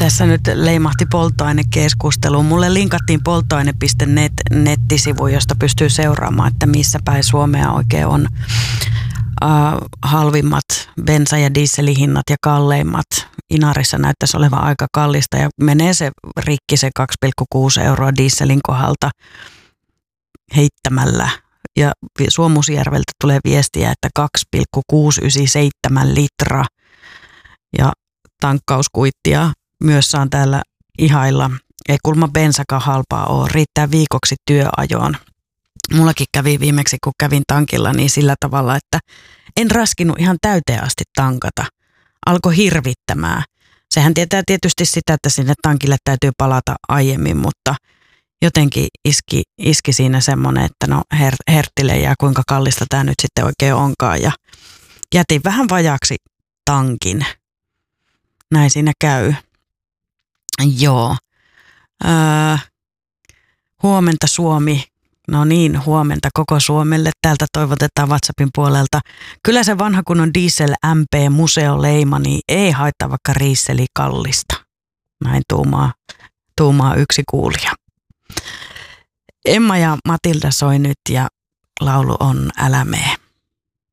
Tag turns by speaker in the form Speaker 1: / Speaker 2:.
Speaker 1: Tässä nyt leimahti polttoainekeskustelu. Mulle linkattiin polttoaine.net nettisivu, josta pystyy seuraamaan, että missä päin Suomea oikein on halvimmat bensa- ja dieselihinnat ja kalleimmat. Inarissa näyttäisi olevan aika kallista ja menee se rikki se 2,6 euroa dieselin kohdalta heittämällä. Ja Suomusjärveltä tulee viestiä, että 2,697 litraa ja tankkauskuittia myös saan täällä ihailla. Ei kulma bensakaan halpaa ole, riittää viikoksi työajoon. Mullakin kävi viimeksi, kun kävin tankilla, niin sillä tavalla, että en raskinut ihan täyteen asti tankata. Alkoi hirvittämään. Sehän tietää tietysti sitä, että sinne tankille täytyy palata aiemmin, mutta jotenkin iski siinä semmoinen, että no herttile ja kuinka kallista tämä nyt sitten oikein onkaan. Ja jätin vähän vajaaksi tankin. Näin siinä käy. Joo. Huomenta Suomi. No niin, huomenta koko Suomelle. Täältä toivotetaan WhatsAppin puolelta. Kyllä se vanha kunnon diesel MP museoleima, niin ei haittaa vaikka riisseli kallista. Näin tuumaa yksi kuulija. Emma ja Matilda soi nyt ja laulu on Älä mee.